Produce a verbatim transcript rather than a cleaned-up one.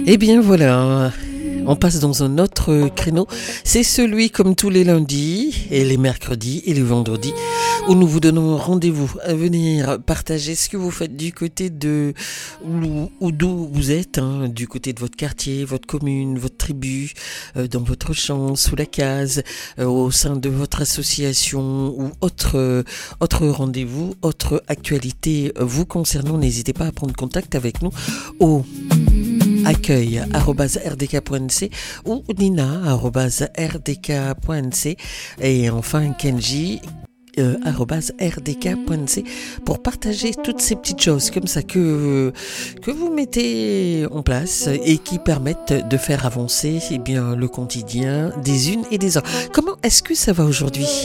Eh bien voilà, on passe dans un autre créneau. C'est celui comme tous les lundis et les mercredis et les vendredis où nous vous donnons rendez-vous à venir partager ce que vous faites du côté de ou, ou d'où vous êtes, hein, du côté de votre quartier, votre commune, votre tribu, euh, dans votre champ, sous la case, euh, au sein de votre association ou autre, euh, autre rendez-vous, autre actualité euh, vous concernant. N'hésitez pas à prendre contact avec nous au accueil arobase r d k point n c ou nina arobase r d k point n c et enfin Kenji euh, arobase r d k point n c pour partager toutes ces petites choses comme ça que, que vous mettez en place et qui permettent de faire avancer eh bien, le quotidien des unes et des autres. Comment est-ce que ça va aujourd'hui ?